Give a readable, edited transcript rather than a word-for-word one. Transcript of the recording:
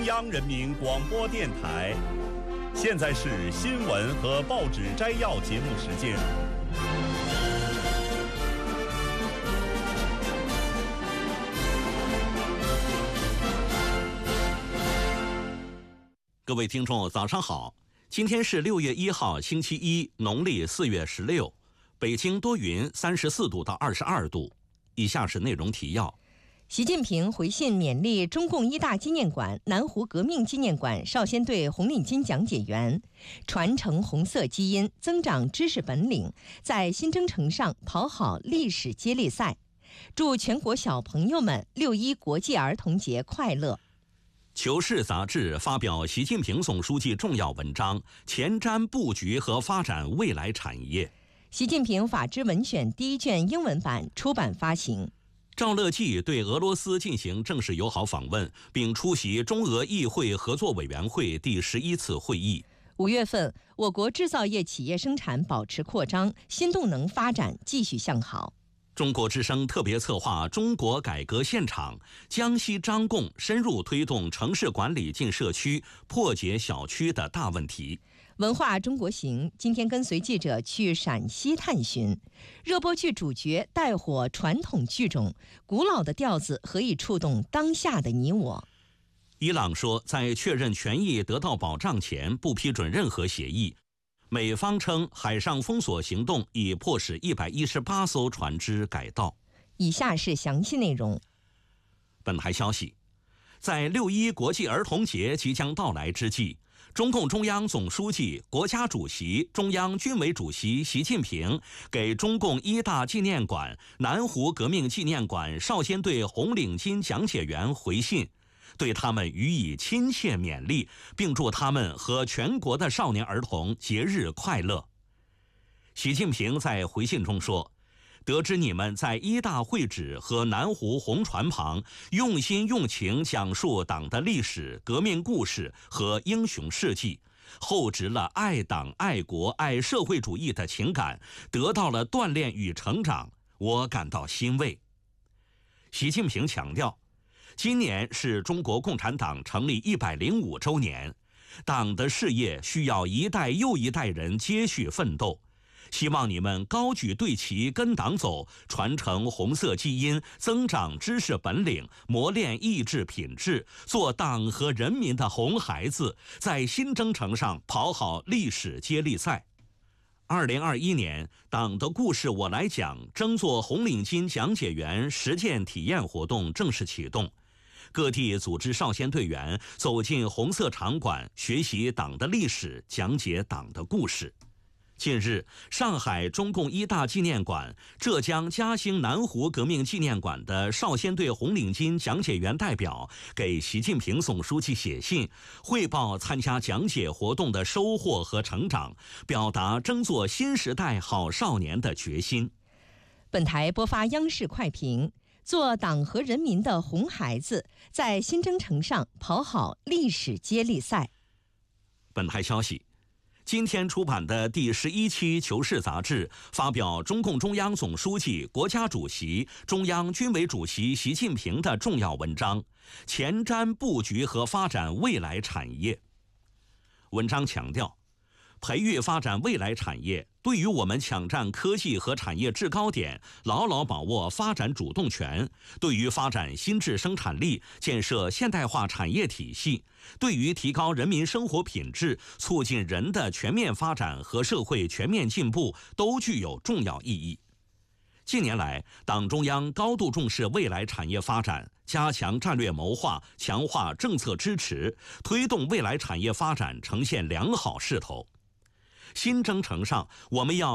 中央人民广播电台，现在是新闻和报纸摘要节目时间。各位听众，早上好！今天是6月1号，星期一，农历4月16，北京多云，34度到22度。以下是内容提要。 习近平回信勉励中共一大纪念馆、南湖革命纪念馆少先队红领巾讲解员，传承红色基因，增长知识本领，在新征程上跑好历史接力赛。祝全国小朋友们6·1国际儿童节快乐。 求是杂志发表习近平总书记重要文章，前瞻布局和发展未来产业。 习近平法制文选第1卷英文版出版发行。 赵乐际对俄罗斯进行正式友好访问，并出席中俄议会合作委员会第11次会议。 5月份，我国制造业企业生产保持扩张，新动能发展继续向好。 中国之声特别策划中国改革现场，江西张贡深入推动城市管理进社区，破解小区的大问题。 文化中国行今天跟随记者去陕西探寻，热播剧主角带火传统剧种，古老的调子何以触动当下的你我。 伊朗说，在确认权益得到保障前，不批准任何协议。美方称，海上封锁行动已迫使118艘船只改道。 以下是详细内容。 本台消息，在6·1国际儿童节即将到来之际，中共中央总书记、国家主席、中央军委主席习近平给中共一大纪念馆、南湖革命纪念馆少先队红领巾讲解员回信，对他们予以亲切勉励，并祝他们和全国的少年儿童节日快乐。习近平在回信中说，得知你们在一大会址和南湖红船旁用心用情讲述党的历史、革命故事和英雄事迹，厚植了爱党、爱国、爱社会主义的情感，得到了锻炼与成长，我感到欣慰。习近平强调，今年是中国共产党成立105周年，党的事业需要一代又一代人接续奋斗。希望你们高举队旗跟党走，传承红色基因，增长知识本领，磨练意志品质，做党和人民的红孩子，在新征程上跑好历史接力赛。2021年，党的故事我来讲争做红领巾讲解员实践体验活动正式启动，各地组织少先队员走进红色场馆，学习党的历史，讲解党的故事。近日，上海中共一大纪念馆、浙江嘉兴南湖革命纪念馆的少先队红领巾讲解员代表给习近平总书记写信，汇报参加讲解活动的收获和成长，表达争做新时代好少年的决心。 本台播发央视快评，做党和人民的红孩子，在新征程上跑好历史接力赛。 本台消息，今天出版的第11期《求是》杂志发表中共中央总书记、国家主席、中央军委主席习近平的重要文章，前瞻布局和发展未来产业。文章强调，培育发展未来产业，对于我们抢占科技和产业制高点，牢牢把握发展主动权，对于发展新质生产力、建设现代化产业体系，对于提高人民生活品质、促进人的全面发展和社会全面进步，都具有重要意义。近年来，党中央高度重视未来产业发展，加强战略谋划，强化政策支持，推动未来产业发展呈现良好势头。新征程上，我们要